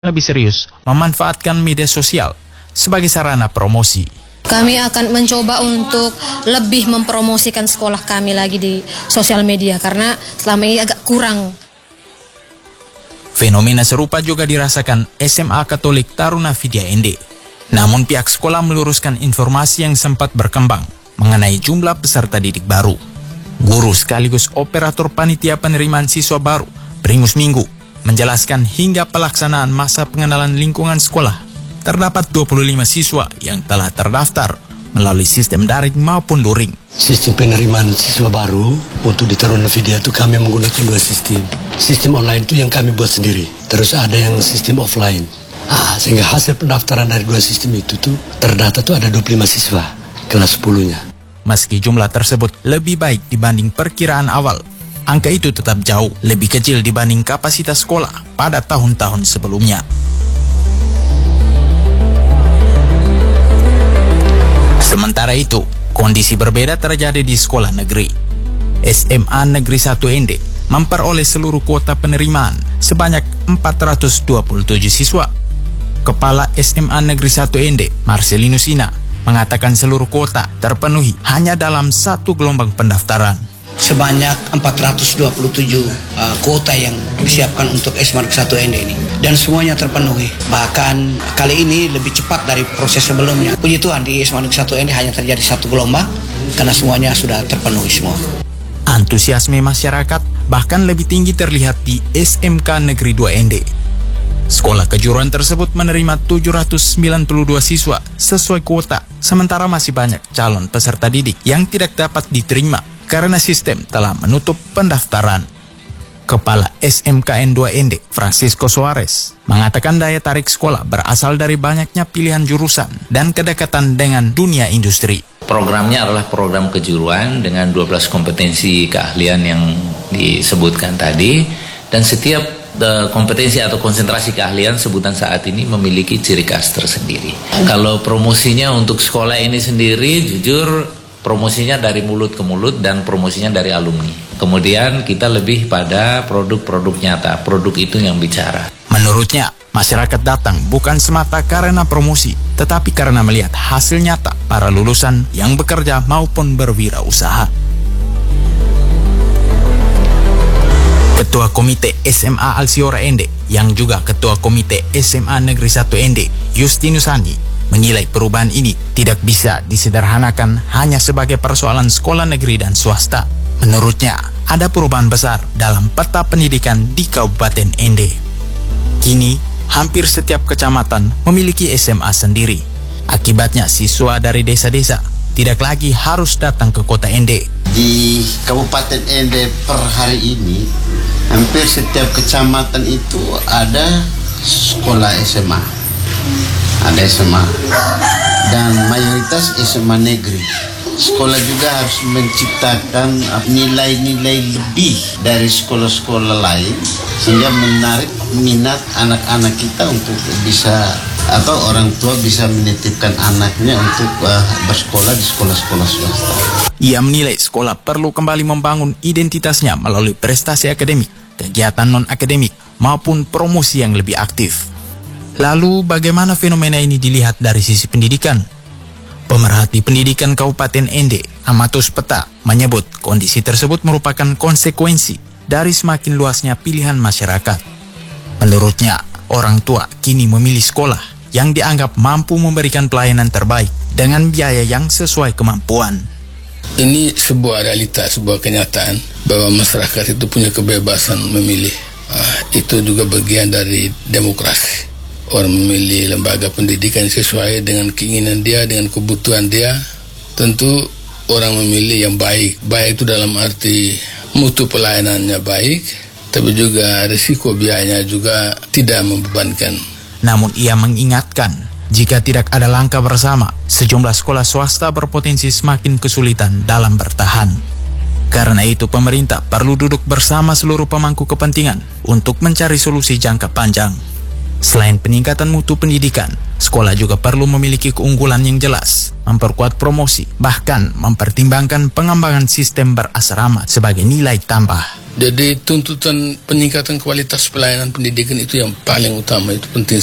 lebih serius memanfaatkan media sosial sebagai sarana promosi. Kami akan mencoba untuk lebih mempromosikan sekolah kami lagi di sosial media karena selama ini agak kurang. Fenomena serupa juga dirasakan SMA Katolik Taruna Vidya Ende. Namun pihak sekolah meluruskan informasi yang sempat berkembang mengenai jumlah peserta didik baru. Guru sekaligus operator panitia penerimaan siswa baru, Primus Minggu, menjelaskan hingga pelaksanaan masa pengenalan lingkungan sekolah, terdapat 25 siswa yang telah terdaftar melalui sistem daring maupun luring. Sistem penerimaan siswa baru untuk di Taruna Vidya itu kami menggunakan 2 sistem. Sistem online itu yang kami buat sendiri, terus ada yang sistem offline. Sehingga hasil pendaftaran dari 2 sistem itu tuh terdata tuh ada 25 siswa kelas 10-nya. Meski jumlah tersebut lebih baik dibanding perkiraan awal, angka itu tetap jauh lebih kecil dibanding kapasitas sekolah pada tahun-tahun sebelumnya. Sementara itu, kondisi berbeda terjadi di sekolah negeri. SMA Negeri 1 Ende memperoleh seluruh kuota penerimaan sebanyak 427 siswa. Kepala SMA Negeri 1 Ende, Marcelinus Ina, mengatakan seluruh kuota terpenuhi hanya dalam 1 gelombang pendaftaran. Sebanyak 427 kuota yang disiapkan untuk SMA Negeri 1 Ende ini. Dan semuanya terpenuhi. Bahkan kali ini lebih cepat dari proses sebelumnya. Puji Tuhan, di SMA Negeri 1 Ende hanya terjadi 1 gelombang karena semuanya sudah terpenuhi semua. Antusiasme masyarakat bahkan lebih tinggi terlihat di SMK Negeri 2 Ende. Sekolah kejuruan tersebut menerima 792 siswa sesuai kuota, sementara masih banyak calon peserta didik yang tidak dapat diterima karena sistem telah menutup pendaftaran. Kepala SMKN 2 Ende, Francisco Suarez, mengatakan daya tarik sekolah berasal dari banyaknya pilihan jurusan dan kedekatan dengan dunia industri. Programnya adalah program kejuruan dengan 12 kompetensi keahlian yang disebutkan tadi, dan setiap kompetensi atau konsentrasi keahlian sebutan saat ini memiliki ciri khas tersendiri. Kalau promosinya untuk sekolah ini sendiri, jujur promosinya dari mulut ke mulut dan promosinya dari alumni. Kemudian kita lebih pada produk-produk nyata, produk itu yang bicara. Menurutnya, masyarakat datang bukan semata karena promosi, tetapi karena melihat hasil nyata para lulusan yang bekerja maupun berwirausaha. Ketua Komite SMA Alsiora Ende, yang juga Ketua Komite SMA Negeri 1 Ende, Justinus Andi, menilai perubahan ini tidak bisa disederhanakan hanya sebagai persoalan sekolah negeri dan swasta. Menurutnya, ada perubahan besar dalam peta pendidikan di Kabupaten Ende. Kini, hampir setiap kecamatan memiliki SMA sendiri. Akibatnya, siswa dari desa-desa tidak lagi harus datang ke kota Ende. Di Kabupaten Ende per hari ini, hampir setiap kecamatan itu ada sekolah SMA. Ada SMA. Dan mayoritas SMA negeri. Sekolah juga harus menciptakan nilai-nilai lebih dari sekolah-sekolah lain sehingga menarik minat anak-anak kita untuk bisa, atau orang tua bisa menitipkan anaknya untuk bersekolah di sekolah-sekolah swasta. Ia menilai sekolah perlu kembali membangun identitasnya melalui prestasi akademik, kegiatan non-akademik, maupun promosi yang lebih aktif. Lalu bagaimana fenomena ini dilihat dari sisi pendidikan? Pemerhati pendidikan Kabupaten Ende, Amatus Peta, menyebut kondisi tersebut merupakan konsekuensi dari semakin luasnya pilihan masyarakat. Menurutnya, orang tua kini memilih sekolah yang dianggap mampu memberikan pelayanan terbaik dengan biaya yang sesuai kemampuan. Ini sebuah realitas, sebuah kenyataan bahwa masyarakat itu punya kebebasan memilih. Itu juga bagian dari demokrasi. Orang memilih lembaga pendidikan sesuai dengan keinginan dia, dengan kebutuhan dia. Tentu orang memilih yang baik. Baik itu dalam arti mutu pelayanannya baik, tapi juga risiko biayanya juga tidak membebankan. Namun ia mengingatkan, jika tidak ada langkah bersama, sejumlah sekolah swasta berpotensi semakin kesulitan dalam bertahan. Karena itu pemerintah perlu duduk bersama seluruh pemangku kepentingan untuk mencari solusi jangka panjang. Selain peningkatan mutu pendidikan, sekolah juga perlu memiliki keunggulan yang jelas, memperkuat promosi, bahkan mempertimbangkan pengembangan sistem berasrama sebagai nilai tambah. Jadi tuntutan peningkatan kualitas pelayanan pendidikan itu yang paling utama, itu penting